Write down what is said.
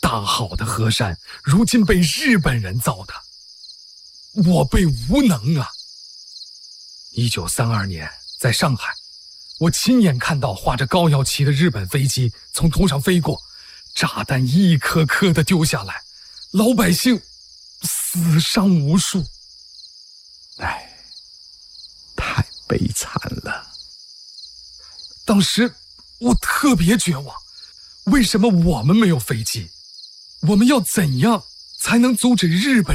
大好的河山，如今被日本人糟蹋，我辈无能啊。1932年，在上海，我亲眼看到画着高腰旗的日本飞机从头上飞过，炸弹一颗颗地丢下来，老百姓死伤无数。 哎，太悲惨了。 当时我特别绝望，为什么我们没有飞机？我们要怎样才能阻止日本